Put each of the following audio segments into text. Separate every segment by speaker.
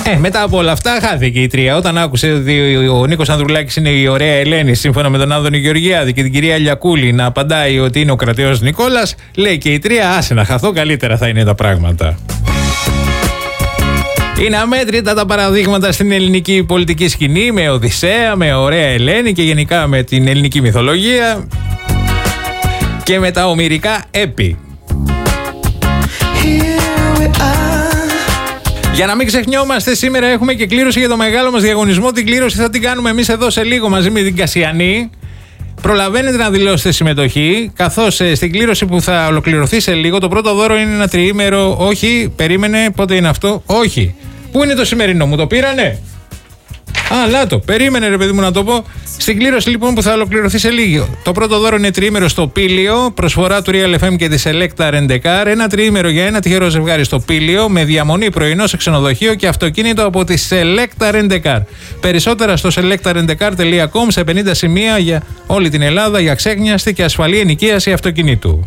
Speaker 1: Μετά από όλα αυτά χάθηκε η Τρία. Όταν άκουσε ότι ο Νίκος Ανδρουλάκης είναι η ωραία Ελένη, σύμφωνα με τον Άδωνη Γεωργιάδη, και την κυρία Λιακούλη να απαντάει ότι είναι ο κρατέος Νικόλας, λέει και η Τρία, άσε να χαθώ, καλύτερα θα είναι τα πράγματα. Είναι αμέτρητα τα παραδείγματα στην ελληνική πολιτική σκηνή, με Οδυσσέα, με ωραία Ελένη και γενικά με την ελληνική μυθολογία και με τα ομηρικά έπι. Για να μην ξεχνιόμαστε, σήμερα έχουμε και κλήρωση για το μεγάλο μας διαγωνισμό. Την κλήρωση θα την κάνουμε εμείς εδώ σε λίγο μαζί με την Κασιανή. Προλαβαίνετε να δηλώσετε συμμετοχή, καθώς στην κλήρωση που θα ολοκληρωθεί σε λίγο, το πρώτο δώρο είναι ένα τριήμερο. Όχι, περίμενε, πότε είναι αυτό? Όχι. Πού είναι το σημερινό, μου το πήρανε? Λάτο, περίμενε ρε παιδί μου να το πω. Στην κλήρωση λοιπόν που θα ολοκληρωθεί σε λίγο, το πρώτο δώρο είναι τριήμερο στο Πήλιο, προσφορά του Real FM και της Selecta Rent-A-Car. Ένα τριήμερο για ένα τυχερό ζευγάρι στο Πήλιο, με διαμονή πρωινό σε ξενοδοχείο και αυτοκίνητο από τη Selecta Rent-A-Car. Περισσότερα στο selectarentacar.com, σε 50 σημεία για όλη την Ελλάδα, για ξέχνιαστη και ασφαλή ενοικίαση αυτοκινήτου.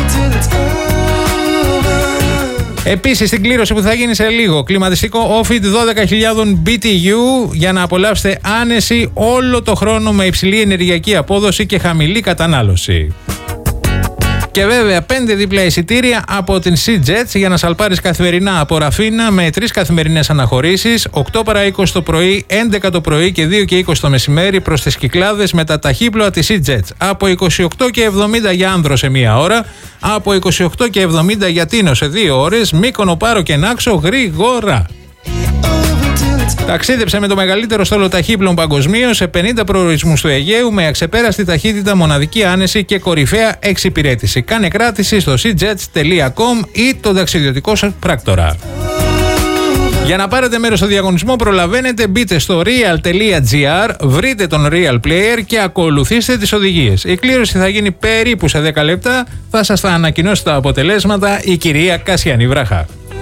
Speaker 1: Επίσης, στην κλήρωση που θα γίνει σε λίγο, κλιματιστικό Ofit 12.000 BTU για να απολαύσετε άνεση όλο το χρόνο με υψηλή ενεργειακή απόδοση και χαμηλή κατανάλωση. Και βέβαια 5 δίπλα εισιτήρια από την SeaJets για να σαλπάρεις καθημερινά από Ραφίνα με 3 καθημερινές αναχωρήσεις, 8 παρά 20 το πρωί, 11 το πρωί και 2 και 20 το μεσημέρι προς τις Κυκλάδες με τα ταχύπλοα της SeaJets. Από 28 και 70 για Άνδρο σε 1 ώρα, από 28 και 70 για Τίνο σε 2 ώρες, Μύκονο, Πάρο και Νάξο γρήγορα. Ταξίδεψε με το μεγαλύτερο στόλο ταχύπλων παγκοσμίως σε 50 προορισμούς του Αιγαίου με αξεπέραστη ταχύτητα, μοναδική άνεση και κορυφαία εξυπηρέτηση. Κάνε κράτηση στο seajets.com ή το ταξιδιωτικό σας πράκτορα. Για να πάρετε μέρος στο διαγωνισμό προλαβαίνετε, μπείτε στο real.gr, βρείτε τον Real Player και ακολουθήστε τις οδηγίες. Η κλήρωση θα γίνει περίπου σε 10 λεπτά, θα σας τα ανακοινώσει τα αποτελέσματα η κυρία Κασιανή Βραχά.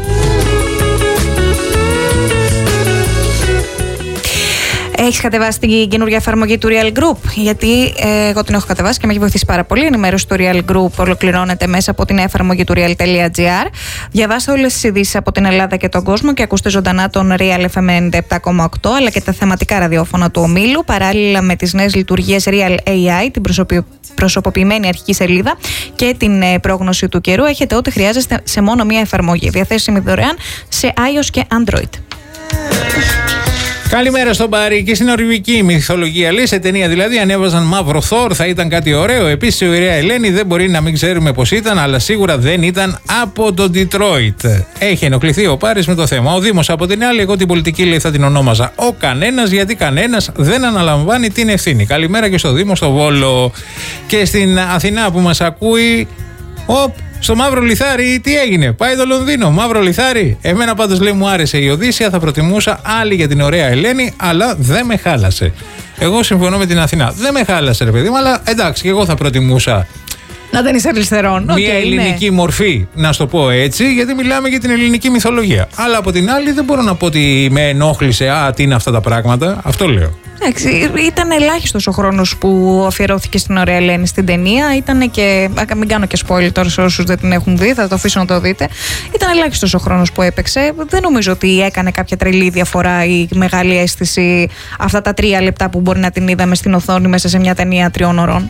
Speaker 2: Έχεις κατεβάσει την καινούργια εφαρμογή του Real Group? Γιατί εγώ την έχω κατεβάσει και με έχει βοηθήσει πάρα πολύ. Η ενημέρωση του Real Group ολοκληρώνεται μέσα από την εφαρμογή του real.gr. Διαβάστε όλες τις ειδήσεις από την Ελλάδα και τον κόσμο και ακούστε ζωντανά τον Real FM 97,8 αλλά και τα θεματικά ραδιόφωνα του ομίλου, παράλληλα με τις νέες λειτουργίες Real AI, την προσωποποιημένη αρχική σελίδα και την πρόγνωση του καιρού. Έχετε ό,τι χρειάζεστε σε μόνο μία εφαρμογή, διαθέσιμη δωρεάν σε iOS και Android.
Speaker 1: Καλημέρα στον Πάρη. Και στην ορβική μυθολογία, λέει, σε ταινία δηλαδή, ανέβαζαν μαύρο Θόρ, θα ήταν κάτι ωραίο. Επίσης, η ωραία Ελένη δεν μπορεί να μην ξέρουμε πως ήταν, αλλά σίγουρα δεν ήταν από το Detroit. Έχει ενοχληθεί ο Πάρης με το θέμα. Ο Δήμος από την άλλη, εγώ την πολιτική, λέει, θα την ονόμαζα ο κανένας, γιατί κανένας δεν αναλαμβάνει την ευθύνη. Καλημέρα και στο Δήμο, στο Βόλο. Και στην Αθηνά που μας ακούει. Στο Μαύρο Λιθάρι, τι έγινε? Πάει το Λονδίνο, Μαύρο Λιθάρι. Εμένα πάντως, λέει, μου άρεσε η Οδύσσια. Θα προτιμούσα άλλη για την ωραία Ελένη, αλλά δεν με χάλασε. Εγώ συμφωνώ με την Αθηνά. Δεν με χάλασε, ρε παιδί μου, αλλά εντάξει, και εγώ θα προτιμούσα
Speaker 2: να δεν είσαι αριστερών.
Speaker 1: Μια ελληνική μορφή, να στο πω έτσι, γιατί μιλάμε για την ελληνική μυθολογία. Αλλά από την άλλη, δεν μπορώ να πω ότι με ενόχλησε. Τι είναι αυτά τα πράγματα. Αυτό λέω.
Speaker 2: Εντάξει, ήταν ελάχιστος ο χρόνος που αφιερώθηκε στην ωραία Ελένη στην ταινία. Ήταν και. Μην κάνω και spoiler τώρα σε όσους δεν την έχουν δει, θα το αφήσω να το δείτε. Ήταν ελάχιστος ο χρόνος που έπαιξε. Δεν νομίζω ότι έκανε κάποια τρελή διαφορά ή μεγάλη αίσθηση αυτά τα 3 λεπτά που μπορεί να την είδαμε στην οθόνη μέσα σε μια ταινία 3 ώρων.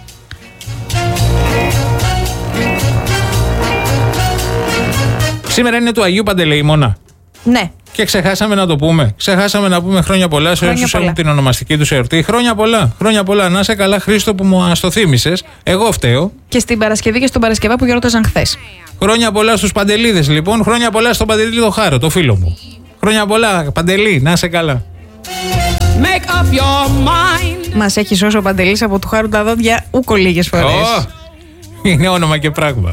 Speaker 1: Σήμερα είναι του Αγίου Παντελεήμωνα.
Speaker 2: Ναι.
Speaker 1: Και ξεχάσαμε να το πούμε. Ξεχάσαμε να πούμε χρόνια πολλά σε όσους έχουν την ονομαστική τους εορτή. Χρόνια πολλά. Χρόνια πολλά. Να είσαι καλά, Χρήστο, που μου το θύμισες. Εγώ φταίω.
Speaker 2: Και στην Παρασκευή και στον Παρασκευά που γιορτάζαν χθες.
Speaker 1: Χρόνια πολλά στους Παντελίδες, λοιπόν. Χρόνια πολλά στον Παντελή το Χάρο, το φίλο μου. Χρόνια πολλά, Παντελή. Να είσαι καλά.
Speaker 2: Make up your mind. Μας έχει σώσει ο Παντελής από του Χάρου τα δόντια ούκο λίγες φορές.
Speaker 1: Είναι όνομα και πράγμα.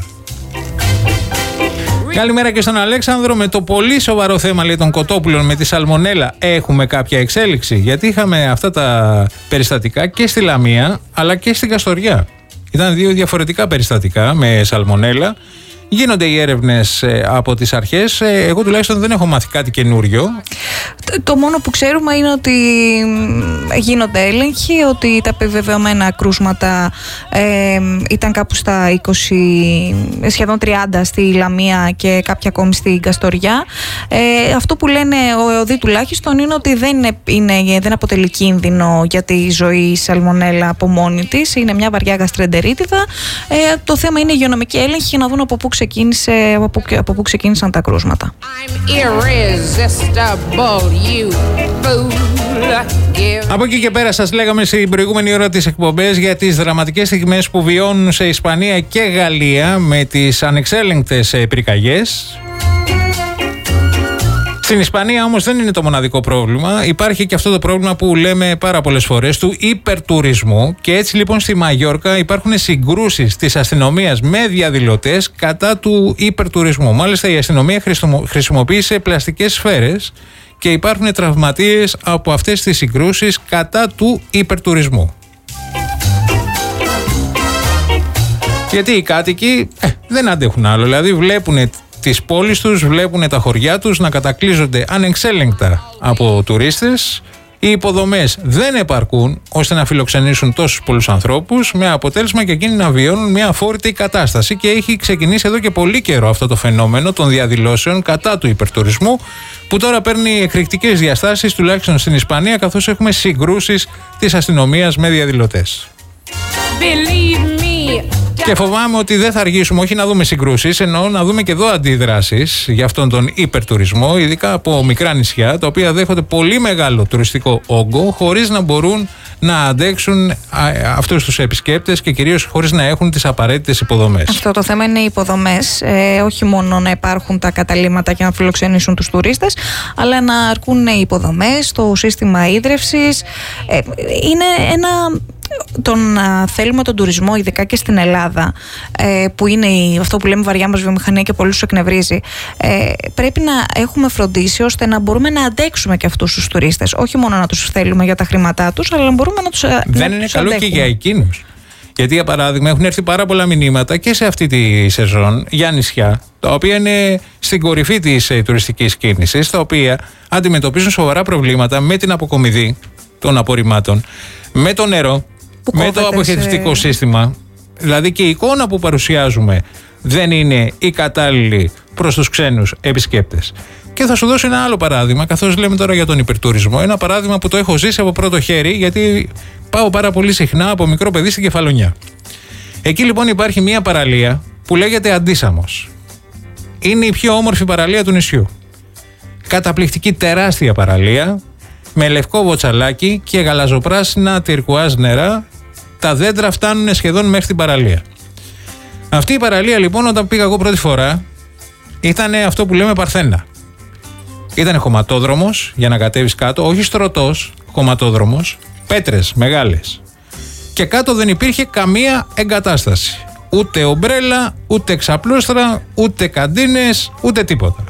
Speaker 1: Καλημέρα και στον Αλέξανδρο. Με το πολύ σοβαρό θέμα, λέει, των κοτόπουλων με τη σαλμονέλα, έχουμε κάποια εξέλιξη? Γιατί είχαμε αυτά τα περιστατικά και στη Λαμία αλλά και στην Καστοριά. Ήταν 2 διαφορετικά περιστατικά με σαλμονέλα Γίνονται οι έρευνες από τις αρχές. Εγώ τουλάχιστον δεν έχω μάθει κάτι καινούριο.
Speaker 2: Το μόνο που ξέρουμε είναι ότι γίνονται έλεγχοι, ότι τα επιβεβαιωμένα κρούσματα ήταν κάπου στα 20, σχεδόν 30 στη Λαμία και κάποια ακόμη στην Καστοριά. Αυτό που λένε ο ΕΟΔΗ τουλάχιστον είναι ότι δεν αποτελεί κίνδυνο για τη ζωή η σαλμονέλα από μόνη της. Είναι μια βαριά γαστρεντερίτιδα. Το θέμα είναι η υγειονομική έλεγχη για να δουν από πού ξεκίνησαν τα κρούσματα.
Speaker 1: Από εκεί και πέρα σας λέγαμε στην προηγούμενη ώρα της εκπομπές για τις δραματικές στιγμές που βιώνουν σε Ισπανία και Γαλλία με τις ανεξέλεγκτες πυρκαγιές. Στην Ισπανία όμως δεν είναι το μοναδικό πρόβλημα. Υπάρχει και αυτό το πρόβλημα που λέμε πάρα πολλές φορές του υπερτουρισμού, και έτσι λοιπόν στη Μαγιόρκα υπάρχουν συγκρούσεις της αστυνομίας με διαδηλωτές κατά του υπερτουρισμού. Μάλιστα η αστυνομία χρησιμοποίησε πλαστικές σφαίρες και υπάρχουν τραυματίες από αυτές τις συγκρούσεις κατά του υπερτουρισμού. Γιατί οι κάτοικοι δεν αντέχουν άλλο, δηλαδή βλέπουν τις πόλεις τους, βλέπουν τα χωριά τους να κατακλείζονται ανεξέλεγκτα από τουρίστες. Οι υποδομές δεν επαρκούν ώστε να φιλοξενήσουν τόσους πολλούς ανθρώπους, με αποτέλεσμα και εκείνοι να βιώνουν μια αφόρητη κατάσταση, και έχει ξεκινήσει εδώ και πολύ καιρό αυτό το φαινόμενο των διαδηλώσεων κατά του υπερτουρισμού, που τώρα παίρνει εκρηκτικές διαστάσεις, τουλάχιστον στην Ισπανία, καθώς έχουμε συγκρούσεις της αστυνομίας με διαδηλωτές. Και φοβάμαι ότι δεν θα αργήσουμε, όχι να δούμε συγκρούσεις, εννοώ να δούμε και εδώ αντιδράσεις για αυτόν τον υπερτουρισμό, ειδικά από μικρά νησιά, τα οποία δέχονται πολύ μεγάλο τουριστικό όγκο, χωρίς να μπορούν να αντέξουν αυτούς τους επισκέπτες και κυρίως χωρίς να έχουν τις απαραίτητες υποδομές. Αυτό το θέμα είναι οι υποδομές, όχι μόνο να υπάρχουν τα καταλύματα και να φιλοξενήσουν τους τουρίστες, αλλά να αρκούν οι υποδομές, το σύστημα ίδρευσης. Είναι ένα... θέλουμε τον τουρισμό, ειδικά και στην Ελλάδα, που είναι αυτό που λέμε βαριά μας βιομηχανία και πολλούς τους εκνευρίζει, πρέπει να έχουμε φροντίσει ώστε να μπορούμε να αντέξουμε και αυτούς τους τουρίστες. Όχι μόνο να τους θέλουμε για τα χρήματά τους, αλλά να μπορούμε να τους αντέξουμε. Δεν είναι καλό και για εκείνους. Γιατί, για παράδειγμα, έχουν έρθει πάρα πολλά μηνύματα και σε αυτή τη σεζόν για νησιά, τα οποία είναι στην κορυφή της τουριστικής κίνησης, τα οποία αντιμετωπίζουν σοβαρά προβλήματα με την αποκομιδή των απορριμμάτων, με το νερό, με το αποχαιρετιστικό σύστημα. Δηλαδή και η εικόνα που παρουσιάζουμε δεν είναι η κατάλληλη προς τους ξένους επισκέπτες. Και θα σου δώσω ένα άλλο παράδειγμα, καθώς λέμε τώρα για τον υπερτουρισμό. Ένα παράδειγμα που το έχω ζήσει από πρώτο χέρι, γιατί πάω πάρα πολύ συχνά από μικρό παιδί στην Κεφαλονιά. Εκεί λοιπόν υπάρχει μια παραλία που λέγεται Αντίσαμος. Είναι η πιο όμορφη παραλία του νησιού. Καταπληκτική, τεράστια παραλία, με λευκό βοτσαλάκι και γαλαζοπράσινα τυρκουάζ νερά. Τα δέντρα φτάνουν σχεδόν μέχρι την παραλία. Αυτή η παραλία λοιπόν, όταν πήγα εγώ πρώτη φορά, ήταν αυτό που λέμε παρθένα. Ήταν χωματόδρομος για να κατέβεις κάτω, όχι στρωτός, χωματόδρομος, πέτρες μεγάλες. Και κάτω δεν υπήρχε καμία εγκατάσταση. Ούτε ομπρέλα, ούτε εξαπλώστρα, ούτε καντίνες, ούτε τίποτα.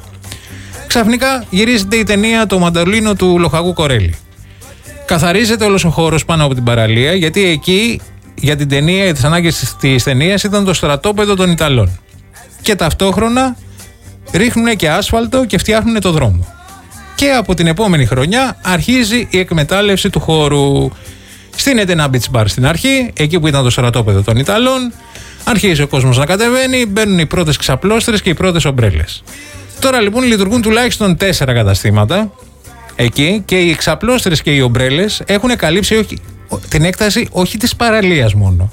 Speaker 1: Ξαφνικά γυρίζεται η ταινία «Το Μαντολίνο» του Λοχαγού Κορέλη. Καθαρίζεται όλος ο χώρος πάνω από την παραλία, γιατί εκεί για την ταινία, για τις ανάγκες της ταινίας, ήταν το στρατόπεδο των Ιταλών. Και ταυτόχρονα ρίχνουν και άσφαλτο και φτιάχνουν το δρόμο. Και από την επόμενη χρονιά αρχίζει η εκμετάλλευση του χώρου. Στείνεται ένα beach bar στην αρχή, εκεί που ήταν το στρατόπεδο των Ιταλών. Αρχίζει ο κόσμος να κατεβαίνει, μπαίνουν οι πρώτες ξαπλώστρες και οι πρώτες ομπρέλες. Τώρα λοιπόν λειτουργούν τουλάχιστον 4 καταστήματα εκεί, και οι εξαπλώστρες και οι ομπρέλες έχουν καλύψει την έκταση όχι της παραλίας μόνο.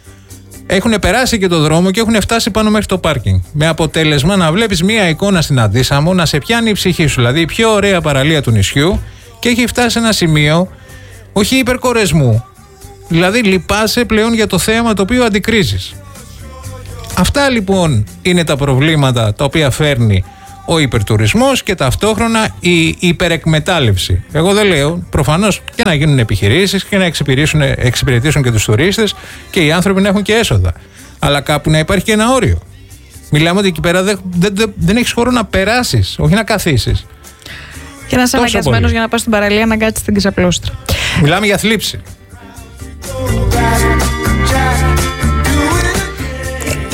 Speaker 1: Έχουν περάσει και το δρόμο και έχουν φτάσει πάνω μέχρι το πάρκινγκ. Με αποτέλεσμα να βλέπεις μία εικόνα στην Αντίσαμο να σε πιάνει η ψυχή σου. Δηλαδή η πιο ωραία παραλία του νησιού, και έχει φτάσει σε ένα σημείο όχι υπερκορεσμού. Δηλαδή λυπάσαι πλέον για το θέαμα το οποίο αντικρίζεις. Αυτά λοιπόν είναι τα προβλήματα τα οποία φέρνει ο υπερτουρισμός και ταυτόχρονα η υπερεκμετάλλευση. Εγώ δεν λέω, προφανώς και να γίνουν επιχειρήσεις και να εξυπηρετήσουν και τους τουρίστες και οι άνθρωποι να έχουν και έσοδα. Αλλά κάπου να υπάρχει και ένα όριο. Μιλάμε ότι εκεί πέρα δεν έχεις χώρο να περάσεις, όχι να καθίσεις.
Speaker 2: Και να είσαι αναγκασμένος για να πας στην παραλία να κάτσεις στην ξαπλώστρα.
Speaker 1: Μιλάμε για θλίψη.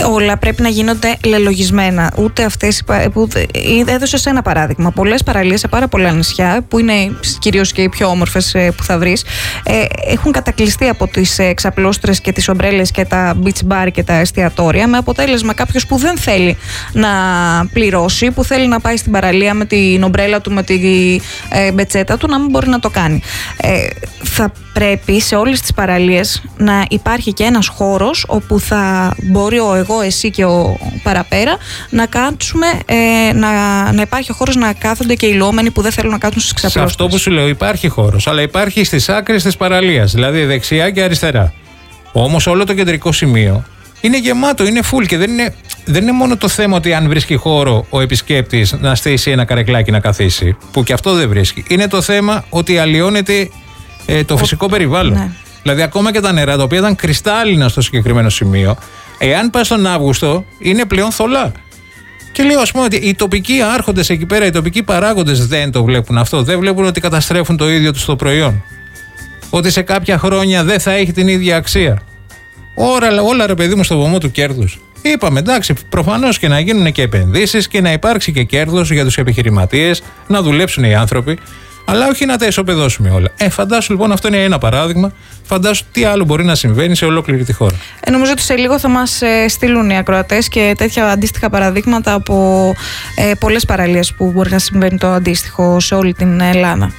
Speaker 2: όλα πρέπει να γίνονται λελογισμένα. Ούτε αυτές. Έδωσες ένα παράδειγμα. Πολλές παραλίες σε πάρα πολλά νησιά, που είναι κυρίως και οι πιο όμορφες που θα βρεις, έχουν κατακλειστεί από τις ξαπλώστρες και τις ομπρέλες και τα beach bar και τα εστιατόρια, με αποτέλεσμα κάποιος που δεν θέλει να πληρώσει, που θέλει να πάει στην παραλία με την ομπρέλα του, με την μπετσέτα του, να μην μπορεί να το κάνει. Θα πρέπει σε όλες τις παραλίες να υπάρχει και ένας χώρος όπου θα μπορεί εγώ, εσύ και ο παραπέρα να κάτσουμε, να υπάρχει ο χώρος να κάθονται και οι λόμενοι που δεν θέλουν να κάτσουν στις ξαπλώστρες.
Speaker 1: Σε αυτό που σου λέω υπάρχει χώρος, αλλά υπάρχει στις άκρες της παραλίας, δηλαδή δεξιά και αριστερά. Όμως όλο το κεντρικό σημείο είναι γεμάτο, είναι full, και δεν είναι μόνο το θέμα ότι αν βρίσκει χώρο ο επισκέπτης να στήσει ένα καρεκλάκι να καθίσει, που και αυτό δεν βρίσκει. Είναι το θέμα ότι αλλοιώνεται το φυσικό περιβάλλον. Ναι. Δηλαδή, ακόμα και τα νερά, τα οποία ήταν κρυστάλλινα στο συγκεκριμένο σημείο, εάν πας τον Αύγουστο, είναι πλέον θολά. Και λέω, ας πούμε, ότι οι τοπικοί άρχοντες εκεί πέρα, οι τοπικοί παράγοντες δεν το βλέπουν αυτό. Δεν βλέπουν ότι καταστρέφουν το ίδιο τους το προϊόν. Ότι σε κάποια χρόνια δεν θα έχει την ίδια αξία. Όλα ρε παιδί μου στο βωμό του κέρδους. Είπαμε, εντάξει, προφανώς και να γίνουν και επενδύσεις και να υπάρξει και κέρδος για τους επιχειρηματίες, να δουλέψουν οι άνθρωποι, αλλά όχι να τα ισοπεδώσουμε όλα. Φαντάσου λοιπόν, αυτό είναι ένα παράδειγμα. Φαντάσου τι άλλο μπορεί να συμβαίνει σε ολόκληρη τη χώρα.
Speaker 2: Νομίζω ότι σε λίγο θα μας στείλουν οι ακροατές και τέτοια αντίστοιχα παραδείγματα από πολλές παραλίες που μπορεί να συμβαίνει το αντίστοιχο σε όλη την Ελλάδα.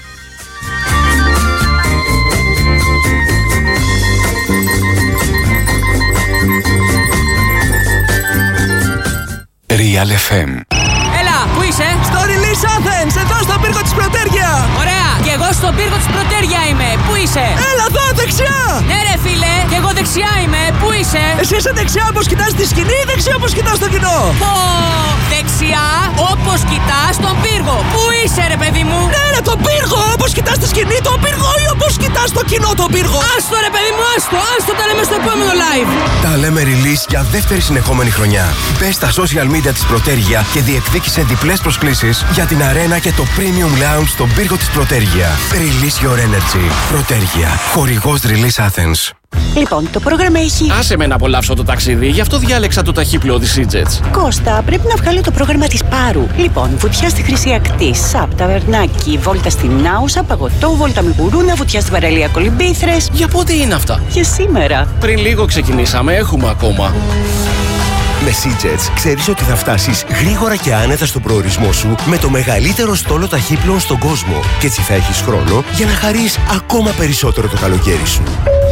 Speaker 3: Real FM.
Speaker 4: Έλα, πού είσαι?
Speaker 5: Στο Release Athens, εδώ στον πύργο της Πρωτέργεια.
Speaker 4: Ωραία, και εγώ στον πύργο της Πρωτέργεια είμαι. Πού είσαι?
Speaker 5: Έλα εδώ, δεξιά.
Speaker 4: Ναι ρε φίλε, και εγώ δεξιά είμαι. Πού είσαι?
Speaker 5: Εσύ είσαι δεξιά όπως κοιτάς τη σκηνή ή δεξιά όπως κοιτάς το κοινό?
Speaker 4: Δεξιά όπως κοιτάς τον πύργο. Πού είσαι ρε παιδί μου?
Speaker 5: Ναι ρε, τον πύργο, όπως κοιτάς τη σκηνή τον πύργο ή όπως κοιτάς το κοινό τον πύργο?
Speaker 4: Άστο ρε παιδί μου, άστο, τα λέμε στο επόμενο live.
Speaker 3: Τα λέμε Release για δεύτερη συνεχόμενη χρονιά. Μπες στα social media της Πρωτέργεια και διεκδίκησε διπλές προσκλήσεις για την αρένα και το Premium Lounge στον πύργο της Πρωτέργεια. Release your energy. Πρωτέργεια. Χορηγός Release Athens.
Speaker 6: Λοιπόν, το πρόγραμμα έχει...
Speaker 7: Άσε με να απολαύσω το ταξίδι, γι' αυτό διάλεξα το ταχύπλοο της EasyJet.
Speaker 6: Κώστα, πρέπει να βγάλω το πρόγραμμα της Πάρου. Λοιπόν, βουτιά στη Χρυσή Ακτή, ΣΑΠ, ταβερνάκι, βόλτα στην Άουσα, παγωτό, βόλτα με γουρούνα, βουτιά στην παραλία Κολυμπήθρες.
Speaker 7: Για πότε είναι αυτά?
Speaker 6: Για σήμερα.
Speaker 7: Πριν λίγο ξεκινήσαμε, έχουμε ακόμα.
Speaker 3: Με EasyJet ξέρεις ότι θα φτάσεις γρήγορα και άνετα στον προορισμό σου με το μεγαλύτερο στόλο ταχύπλοων στον κόσμο. Και έτσι θα έχεις χρόνο για να χαρείς ακόμα περισσότερο το καλοκαίρι σου.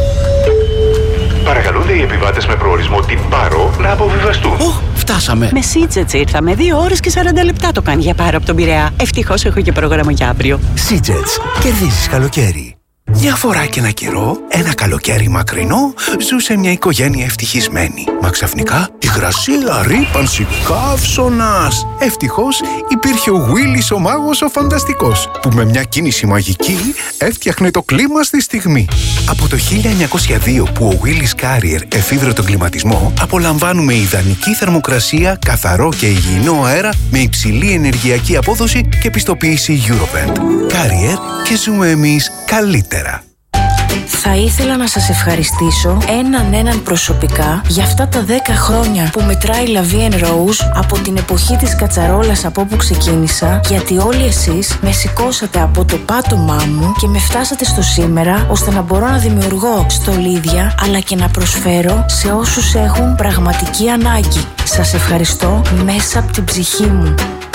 Speaker 8: Παρακαλούνται οι επιβάτες με προορισμό την Πάρο να αποβιβαστούν.
Speaker 7: Φτάσαμε.
Speaker 6: Με EasyJet ήρθαμε. 2 ώρες και 40 λεπτά το κάνει για Πάρο από τον Πειραιά. Ευτυχώς έχω και πρόγραμμα για αύριο.
Speaker 3: EasyJet. Κερδίζεις καλοκαίρι. Μια φορά και ένα καιρό, ένα καλοκαίρι μακρινό, ζούσε μια οικογένεια ευτυχισμένη. Μα ξαφνικά υγρασία, ρύπανση, καύσωνας. Ευτυχώς υπήρχε ο Willis ο μάγος ο φανταστικός, που με μια κίνηση μαγική έφτιαχνε το κλίμα στη στιγμή. Από το 1902 που ο Willis Carrier εφήβρε τον κλιματισμό, απολαμβάνουμε ιδανική θερμοκρασία, καθαρό και υγιεινό αέρα με υψηλή ενεργειακή απόδοση και πιστοποίηση Eurovent. Carrier, και ζούμε εμείς καλύτερα.
Speaker 9: Θα ήθελα να σας ευχαριστήσω έναν προσωπικά για αυτά τα 10 χρόνια που μετράει La Vie en Rose από την εποχή της κατσαρόλας από όπου ξεκίνησα, γιατί όλοι εσείς με σηκώσατε από το πάτωμά μου και με φτάσατε στο σήμερα, ώστε να μπορώ να δημιουργώ στολίδια αλλά και να προσφέρω σε όσους έχουν πραγματική ανάγκη. Σας ευχαριστώ μέσα από την ψυχή μου.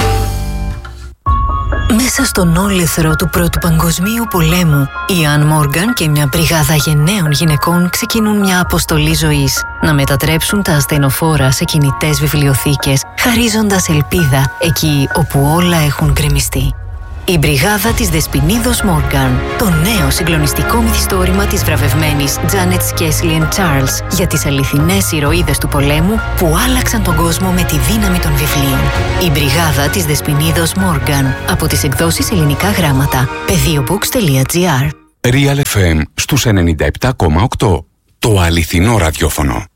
Speaker 10: Μέσα στον όλεθρο του Πρώτου Παγκοσμίου Πολέμου, η Ann Morgan και μια μπριγάδα γενναίων γυναικών ξεκινούν μια αποστολή ζωής. Να μετατρέψουν τα ασθενοφόρα σε κινητές βιβλιοθήκες, χαρίζοντας ελπίδα εκεί όπου όλα έχουν γκρεμιστεί. Η μπριγάδα της Δεσποινίδος Μόργαν. Το νέο συγκλονιστικό μυθιστόρημα της βραβευμένης Janet Skeslien Charles για τις αληθινές ηρωίδες του πολέμου που άλλαξαν τον κόσμο με τη δύναμη των βιβλίων. Η μπριγάδα της Δεσποινίδος Μόργαν. Από τις εκδόσεις Ελληνικά Γράμματα. Pediobooks.gr.
Speaker 3: Real FM στους 97,8. Το αληθινό ραδιόφωνο.